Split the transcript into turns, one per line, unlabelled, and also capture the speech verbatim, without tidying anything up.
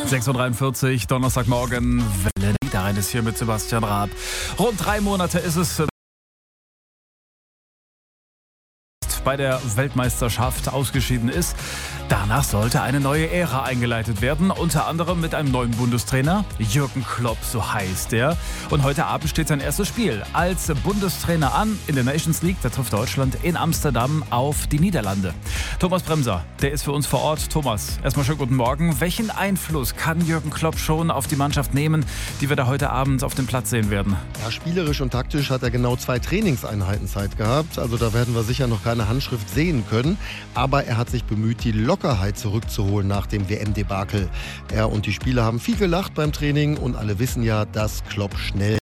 sechs Uhr dreiundvierzig, Donnerstagmorgen, Welle Niederrhein ist hier mit Sebastian Raab. Rund drei Monate ist es bei der Weltmeisterschaft ausgeschieden ist. Danach sollte eine neue Ära eingeleitet werden, unter anderem mit einem neuen Bundestrainer, Jürgen Klopp, so heißt er. Und heute Abend steht sein erstes Spiel als Bundestrainer an in der Nations League. Da trifft Deutschland in Amsterdam auf die Niederlande. Thomas Bremser, der ist für uns vor Ort. Thomas, erstmal schönen guten Morgen. Welchen Einfluss kann Jürgen Klopp schon auf die Mannschaft nehmen, die wir da heute Abend auf dem Platz sehen werden?
Ja, spielerisch und taktisch hat er genau zwei Trainingseinheiten Zeit gehabt. Also da werden wir sicher noch keine Handschrift sehen können. Aber er hat sich bemüht, die Lockerheit zurückzuholen nach dem W M-Debakel. Er und die Spieler haben viel gelacht beim Training und alle wissen ja, dass Klopp schnell